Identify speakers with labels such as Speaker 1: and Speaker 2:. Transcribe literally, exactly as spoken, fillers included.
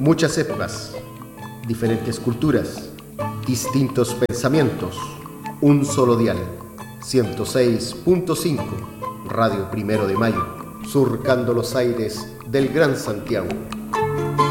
Speaker 1: Muchas épocas, diferentes culturas, distintos pensamientos, un solo dial, ciento seis punto cinco, Radio Primero de Mayo, surcando los aires del Gran Santiago.